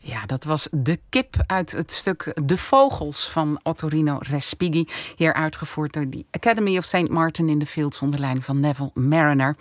Ja, dat was De Kip uit het stuk De Vogels van Ottorino Respighi. Hier uitgevoerd door de Academy of St. Martin in the Fields onder leiding van Neville Marriner.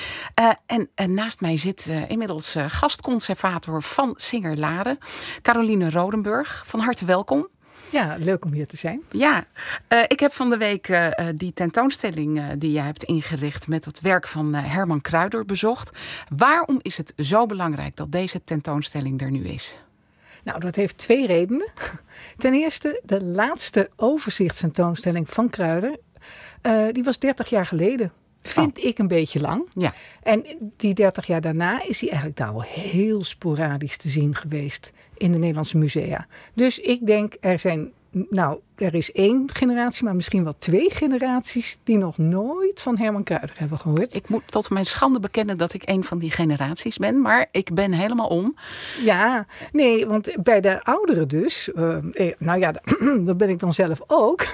En naast mij zit inmiddels gastconservator van Singer-Laren, Caroline Rodenburg. Van harte welkom. Ja, leuk om hier te zijn. Ja, ik heb van de week die tentoonstelling die jij hebt ingericht met het werk van Herman Kruider bezocht. Waarom is het zo belangrijk dat deze tentoonstelling er nu is? Nou, dat heeft twee redenen. Ten eerste, de laatste overzichtstentoonstelling van Kruider, die was 30 jaar geleden. Vind ik een beetje lang. Ja. En die 30 jaar daarna is hij eigenlijk daar wel heel sporadisch te zien geweest in de Nederlandse musea. Dus ik denk, er is 1 generatie, maar misschien wel 2 generaties die nog nooit van Herman Kruider hebben gehoord. Ik moet tot mijn schande bekennen dat ik een van die generaties ben, maar ik ben helemaal om. Ja, nee, want bij de ouderen dus, dat ben ik dan zelf ook,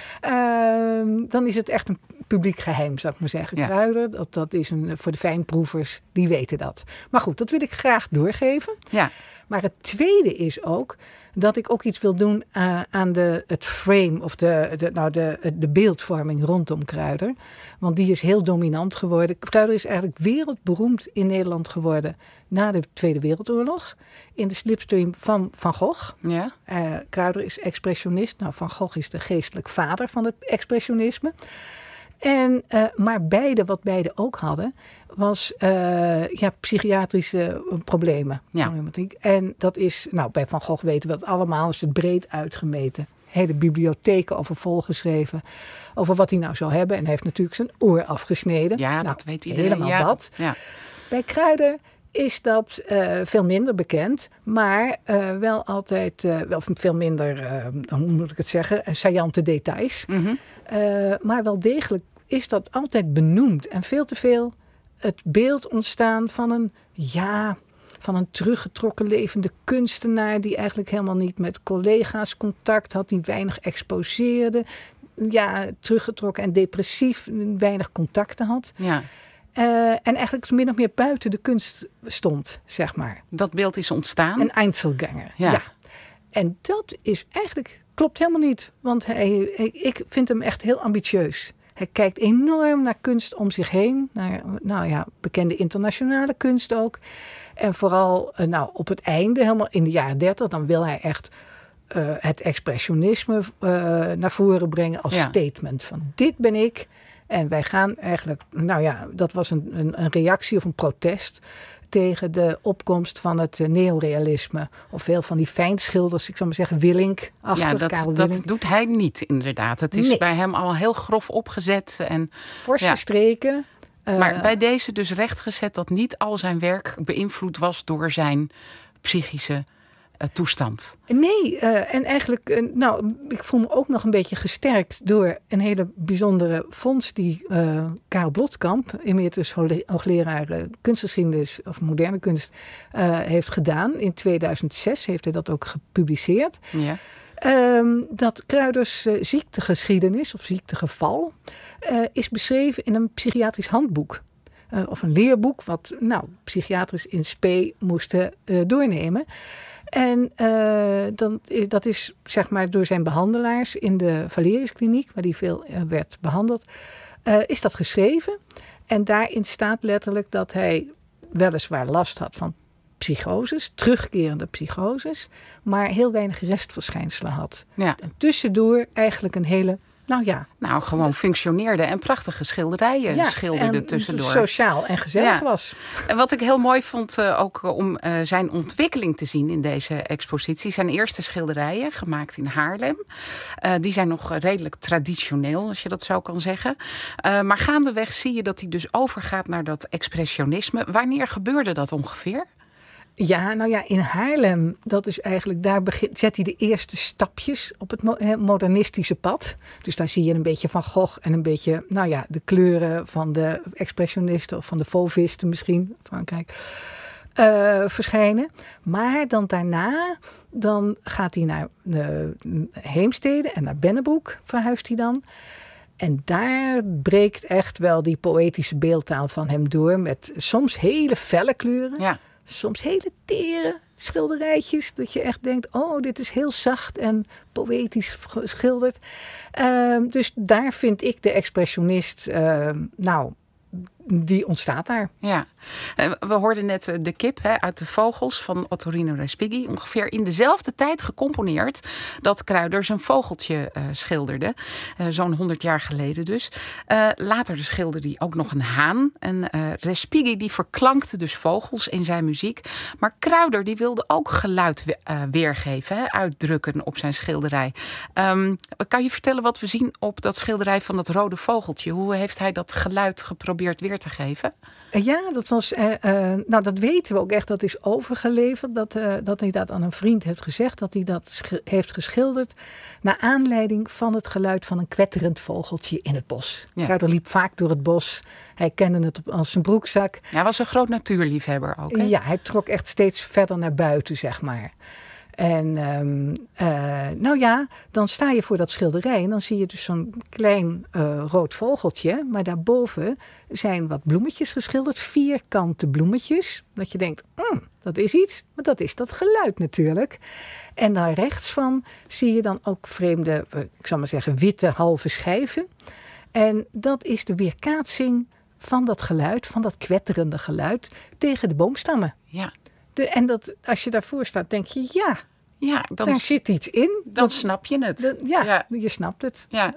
dan is het echt een publiek geheim, zou ik maar zeggen. Ja. Kruider, dat is voor de fijnproevers, die weten dat. Maar goed, dat wil ik graag doorgeven. Ja. Maar het tweede is ook dat ik ook iets wil doen aan het frame of de beeldvorming rondom Kruider. Want die is heel dominant geworden. Kruider is eigenlijk wereldberoemd in Nederland geworden na de Tweede Wereldoorlog. In de slipstream van Van Gogh. Ja. Kruider is expressionist. Nou, Van Gogh is de geestelijk vader van het expressionisme. Maar wat beide ook hadden, was psychiatrische problemen. Ja. En dat is, bij Van Gogh weten we het allemaal, is het breed uitgemeten. Hele bibliotheken over volgeschreven, over wat hij nou zou hebben. En hij heeft natuurlijk zijn oor afgesneden. Ja, dat weet iedereen. Helemaal dat. Ja. Bij Kruider is dat veel minder bekend, maar wel altijd, wel veel minder, hoe moet ik het zeggen, saillante details. Mm-hmm. Maar wel degelijk is dat altijd benoemd. En veel te veel het beeld ontstaan van een teruggetrokken levende kunstenaar die eigenlijk helemaal niet met collega's contact had, die weinig exposeerde. Ja, teruggetrokken en depressief, weinig contacten had. Ja. En eigenlijk min of meer buiten de kunst stond, zeg maar. Dat beeld is ontstaan. Een Einzelganger. Ja. En dat is eigenlijk, klopt helemaal niet. Want ik vind hem echt heel ambitieus. Hij kijkt enorm naar kunst om zich heen. Naar, bekende internationale kunst ook. En vooral op het einde, helemaal in de jaren 30, dan wil hij echt het expressionisme naar voren brengen als statement. Van dit ben ik. En wij gaan eigenlijk, dat was een reactie of een protest tegen de opkomst van het neorealisme. Of veel van die fijnschilders, ik zou maar zeggen Willink-achtig. Ja, dat doet hij niet inderdaad. Het is bij hem al heel grof opgezet. Forse streken. Maar bij deze dus rechtgezet dat niet al zijn werk beïnvloed was door zijn psychische toestand. Nee, en eigenlijk, ik voel me ook nog een beetje gesterkt door een hele bijzondere vondst die Karel Blotkamp, emeritus hoogleraar kunstgeschiedenis of moderne kunst, heeft gedaan. In 2006 heeft hij dat ook gepubliceerd. Ja. Dat Kruiders ziektegeschiedenis of ziektegeval is beschreven in een psychiatrisch handboek. Of een leerboek wat psychiaters in spe moesten doornemen. En dat is zeg maar door zijn behandelaars in de Valeriuskliniek, waar hij veel werd behandeld, is dat geschreven. En daarin staat letterlijk dat hij weliswaar last had van psychoses, terugkerende psychoses, maar heel weinig restverschijnselen had. Ja. En tussendoor eigenlijk een hele, gewoon functioneerde en prachtige schilderijen schilderde tussendoor. Sociaal en gezellig was. En wat ik heel mooi vond, ook om zijn ontwikkeling te zien in deze expositie. Zijn eerste schilderijen, gemaakt in Haarlem. Die zijn nog redelijk traditioneel, als je dat zo kan zeggen. Maar gaandeweg zie je dat hij dus overgaat naar dat expressionisme. Wanneer gebeurde dat ongeveer? Ja, in Haarlem, dat is eigenlijk, zet hij de eerste stapjes op het modernistische pad. Dus daar zie je een beetje Van Gogh en een beetje, de kleuren van de expressionisten of van de fauvisten misschien, Frankrijk, verschijnen. Maar dan daarna, dan gaat hij naar Heemstede en naar Bennebroek verhuist hij dan. En daar breekt echt wel die poëtische beeldtaal van hem door met soms hele felle kleuren. Ja. Soms hele tere, schilderijtjes dat je echt denkt, oh, dit is heel zacht en poëtisch geschilderd. Dus daar vind ik de expressionist, die ontstaat daar. Ja, we hoorden net De Kip uit De Vogels van Ottorino Respighi. Ongeveer in dezelfde tijd gecomponeerd dat Kruider zijn vogeltje schilderde. Zo'n 100 jaar geleden dus. Later schilderde hij ook nog een haan. En Respighi die verklankte dus vogels in zijn muziek. Maar Kruider die wilde ook geluid weergeven, uitdrukken op zijn schilderij. Kan je vertellen wat we zien op dat schilderij van dat rode vogeltje? Hoe heeft hij dat geluid geprobeerd weer te geven? Ja, dat was, dat weten we ook echt. Dat is overgeleverd. Dat hij dat aan een vriend heeft gezegd. Dat hij dat heeft geschilderd naar aanleiding van het geluid van een kwetterend vogeltje in het bos. Ja. Kruider liep vaak door het bos. Hij kende het als zijn broekzak. Hij was een groot natuurliefhebber ook. Hè? Ja, hij trok echt steeds verder naar buiten, zeg maar. En dan sta je voor dat schilderij en dan zie je dus zo'n klein rood vogeltje. Maar daarboven zijn wat bloemetjes geschilderd, vierkante bloemetjes. Dat je denkt, dat is iets, maar dat is dat geluid natuurlijk. En daar rechts van zie je dan ook vreemde, ik zal maar zeggen, witte halve schijven. En dat is de weerkaatsing van dat geluid, van dat kwetterende geluid tegen de boomstammen. Ja. En dat, als je daarvoor staat, denk je, daar zit iets in. Dan snap je het. Je snapt het. Ja.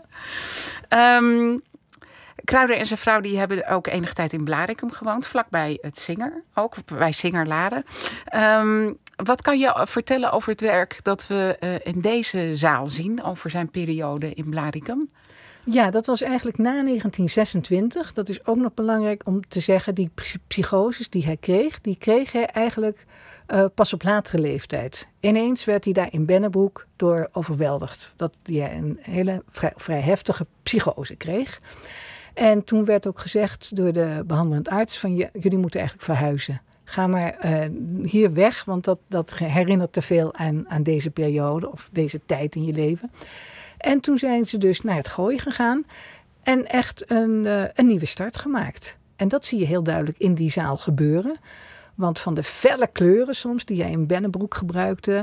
Kruider en zijn vrouw die hebben ook enige tijd in Blaricum gewoond, vlakbij het Singer, ook bij Singerlade. Wat kan je vertellen over het werk dat we in deze zaal zien, over zijn periode in Blaricum? Ja, dat was eigenlijk na 1926. Dat is ook nog belangrijk om te zeggen. Die psychoses die kreeg hij eigenlijk pas op latere leeftijd. Ineens werd hij daar in Bennebroek door overweldigd. Dat hij een hele vrij heftige psychose kreeg. En toen werd ook gezegd door de behandelend arts van jullie moeten eigenlijk verhuizen. Ga maar hier weg, want dat herinnert te veel aan deze periode of deze tijd in je leven. En toen zijn ze dus naar het Gooi gegaan en echt een nieuwe start gemaakt. En dat zie je heel duidelijk in die zaal gebeuren. Want van de felle kleuren soms die hij in Bennebroek gebruikte,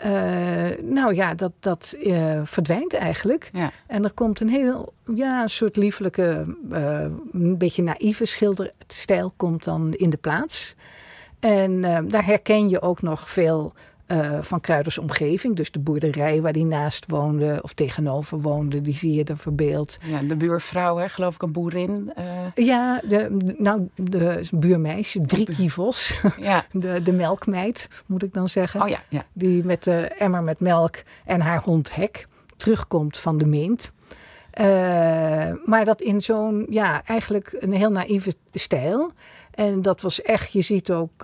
dat verdwijnt eigenlijk. Ja. En er komt een soort liefelijke, een beetje naïeve schilderstijl komt dan in de plaats. En daar herken je ook nog veel van Kruiders omgeving. Dus de boerderij waar hij naast woonde of tegenover woonde, die zie je er verbeeld. Ja, de buurvrouw, geloof ik, een boerin. Ja, de buurmeisje, Driekje Vos. Ja. De melkmeid, moet ik dan zeggen. Oh ja. Die met de emmer met melk en haar hond Hek terugkomt van de Meent. Maar dat in zo'n, eigenlijk een heel naïeve stijl. En dat was echt, je ziet ook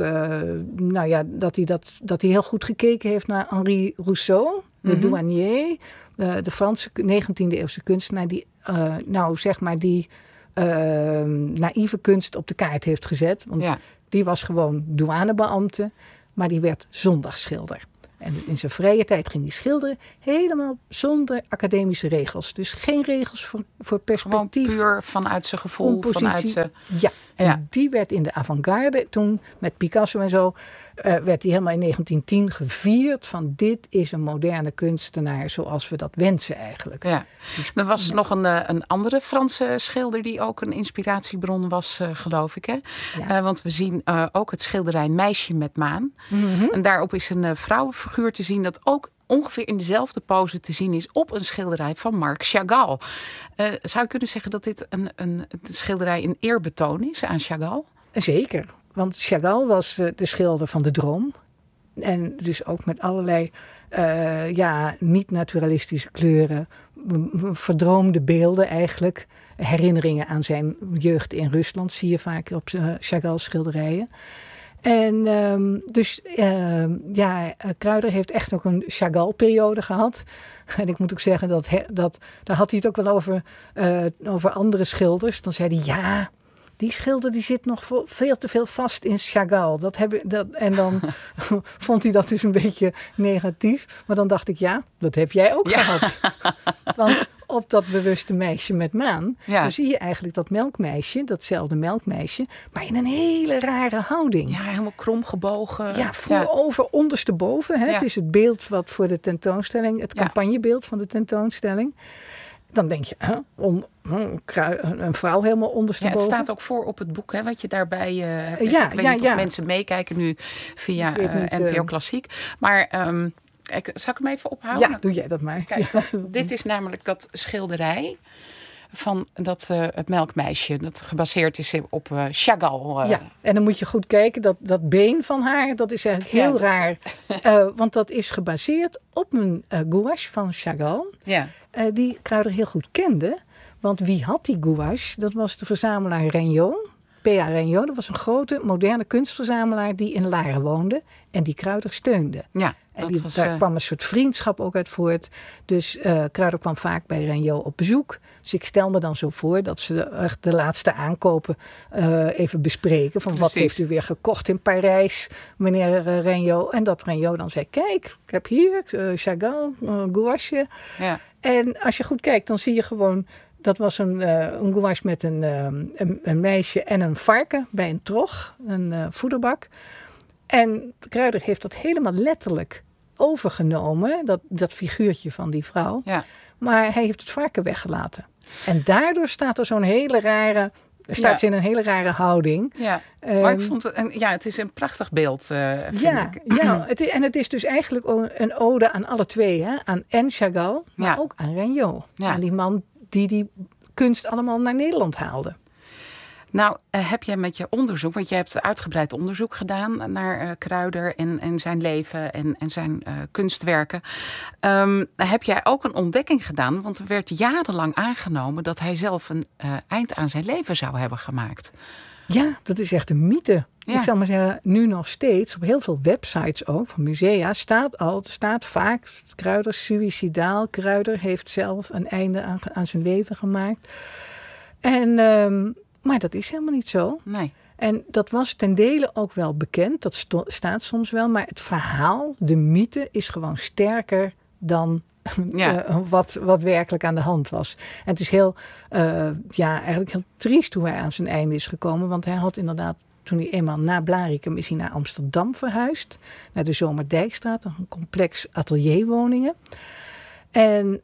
dat hij heel goed gekeken heeft naar Henri Rousseau, de douanier, de Franse 19e eeuwse kunstenaar die die naïeve kunst op de kaart heeft gezet. Want die was gewoon douanebeambte, maar die werd zondagsschilder. En in zijn vrije tijd ging hij schilderen, helemaal zonder academische regels. Dus geen regels voor perspectief. Gewoon puur vanuit zijn gevoel. Compositie. Vanuit zijn... Ja, en die werd in de avant-garde toen met Picasso en zo, werd hij helemaal in 1910 gevierd van dit is een moderne kunstenaar zoals we dat wensen eigenlijk. Ja. Er was nog een andere Franse schilder die ook een inspiratiebron was, geloof ik. Hè? Ja. Want we zien ook het schilderij Meisje met maan. Mm-hmm. En daarop is een vrouwenfiguur te zien dat ook ongeveer in dezelfde pose te zien is op een schilderij van Marc Chagall. Zou je kunnen zeggen dat dit een schilderij een eerbetoon is aan Chagall? Zeker. Want Chagall was de schilder van de droom. En dus ook met allerlei niet-naturalistische kleuren. Verdroomde beelden eigenlijk. Herinneringen aan zijn jeugd in Rusland zie je vaak op Chagall schilderijen. En Kruider heeft echt ook een Chagall-periode gehad. En ik moet ook zeggen dat daar had hij het ook wel over andere schilders. Dan zei hij, die schilder die zit nog veel te veel vast in Chagall. En dan vond hij dat dus een beetje negatief. Maar dan dacht ik, dat heb jij ook gehad. Want op dat bewuste meisje met maan. Ja. Dan zie je eigenlijk dat melkmeisje, datzelfde melkmeisje, maar in een hele rare houding. Ja, helemaal krom gebogen. Ja, voorover, ondersteboven. Hè? Ja. Het is het beeld wat voor de tentoonstelling, het campagnebeeld van de tentoonstelling. Dan denk je, een vrouw helemaal ondersteboven. Ja, het staat ook voor op het boek, hè, wat je daarbij... ik weet niet of mensen meekijken nu via NPO Klassiek. Maar zal ik hem even ophouden? Ja, doe jij dat maar. Kijk, dit is namelijk dat schilderij van het melkmeisje. Dat gebaseerd is op Chagall. Ja, en dan moet je goed kijken. Dat been van haar, dat is eigenlijk heel raar. Want dat is gebaseerd op een gouache van Chagall. Ja. Die Kruider heel goed kende. Want wie had die gouache? Dat was de verzamelaar Regnault. P.A. Regnault, dat was een grote, moderne kunstverzamelaar die in Laren woonde. En die Kruider steunde. Ja, daar kwam een soort vriendschap ook uit voort. Dus Kruider kwam vaak bij Regnault op bezoek. Dus ik stel me dan zo voor dat ze de laatste aankopen even bespreken. Van wat heeft u weer gekocht in Parijs, meneer Regnault? En dat Regnault dan zei, kijk, ik heb hier Chagall, gouache. Ja. En als je goed kijkt, dan zie je gewoon... Dat was een gouache met een meisje en een varken bij een trog, een voederbak. En Kruider heeft dat helemaal letterlijk overgenomen, dat figuurtje van die vrouw. Ja. Maar hij heeft het varken weggelaten. En daardoor staat er zo'n hele rare... ze in een hele rare houding. Ja, maar ik vond het is een prachtig beeld, vind ik. Ja, het is dus eigenlijk een ode aan alle twee. Hè? Aan Chagall, maar ook aan Regnault. Ja. Aan die man die kunst allemaal naar Nederland haalde. Nou, heb jij met je onderzoek, want je hebt uitgebreid onderzoek gedaan naar Kruider en zijn leven en zijn kunstwerken. Heb jij ook een ontdekking gedaan? Want er werd jarenlang aangenomen dat hij zelf een eind aan zijn leven zou hebben gemaakt. Ja, dat is echt een mythe. Ja. Ik zal maar zeggen, nu nog steeds, op heel veel websites ook, van musea, staat vaak Kruider suïcidaal. Kruider heeft zelf een einde aan zijn leven gemaakt. Maar dat is helemaal niet zo. Nee. En dat was ten dele ook wel bekend, dat staat soms wel. Maar het verhaal, de mythe, is gewoon sterker dan wat werkelijk aan de hand was. En het is eigenlijk heel triest hoe hij aan zijn einde is gekomen. Want hij had inderdaad, toen hij eenmaal na Blaricum is hij naar Amsterdam verhuisd. Naar de Zomerdijkstraat, een complex atelierwoningen. En...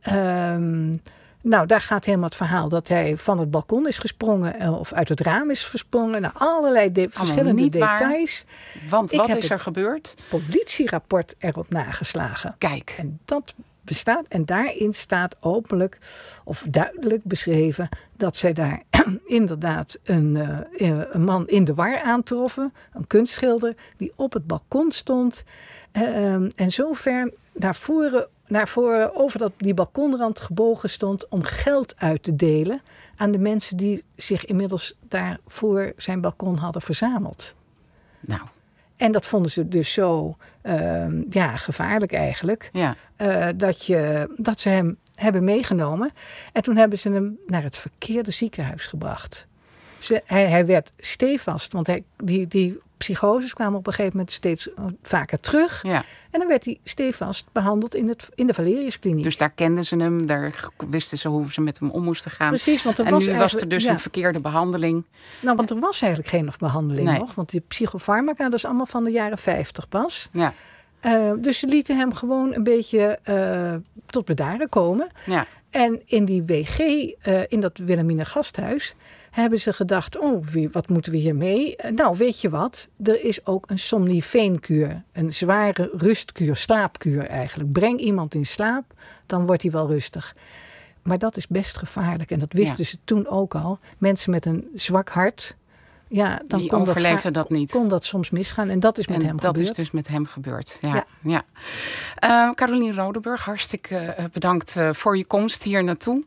daar gaat helemaal het verhaal dat hij van het balkon is gesprongen of uit het raam is gesprongen. Nou, allerlei verschillende details. Waar, want wat is er gebeurd? Politierapport erop nageslagen. Kijk. En dat bestaat en daarin staat openlijk of duidelijk beschreven dat zij daar inderdaad een man in de war aantroffen. Een kunstschilder die op het balkon stond. En zo ver naar voren over die balkonrand gebogen stond om geld uit te delen aan de mensen die zich inmiddels daar voor zijn balkon hadden verzameld. Nou. En dat vonden ze dus zo gevaarlijk eigenlijk. Ja. Dat ze hem hebben meegenomen. En toen hebben ze hem naar het verkeerde ziekenhuis gebracht. Hij werd stevast, want die psychoses kwamen op een gegeven moment steeds vaker terug. Ja. En dan werd hij stevast behandeld in de Valeriuskliniek. Dus daar kenden ze hem, daar wisten ze hoe ze met hem om moesten gaan. Precies, want nu was er dus een verkeerde behandeling. Nou, want er was eigenlijk geen behandeling nog. Want die psychofarmaca, dat is allemaal van de jaren 50 pas. Ja. Dus ze lieten hem gewoon een beetje tot bedaren komen. Ja. En in die WG, in dat Wilhelmina gasthuis, hebben ze gedacht, wat moeten we hiermee? Nou, weet je wat? Er is ook een somnifeenkuur. Een zware rustkuur, slaapkuur eigenlijk. Breng iemand in slaap, dan wordt hij wel rustig. Maar dat is best gevaarlijk. En dat wisten ze toen ook al. Mensen met een zwak hart, dan die overleven dat niet. Kon dat soms misgaan. En dat is met hem gebeurd. Dat is dus met hem gebeurd. Ja. Carolien Rodenburg, hartstikke bedankt voor je komst hier naartoe.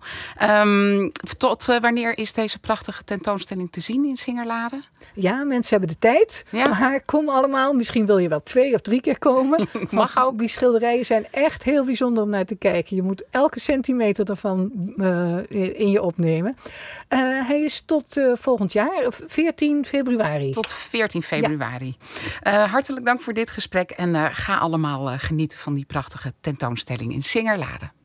Tot wanneer is deze prachtige tentoonstelling te zien in Singerlade? Ja, mensen hebben de tijd. Ja. Maar kom allemaal. Misschien wil je wel 2 of 3 keer komen. Mag ook. Die schilderijen zijn echt heel bijzonder om naar te kijken. Je moet elke centimeter ervan in je opnemen. Hij is tot volgend jaar, 14 februari. Tot 14 februari. Ja. Hartelijk dank voor dit gesprek. En ga allemaal genieten van die prachtige tentoonstelling in Singerlade.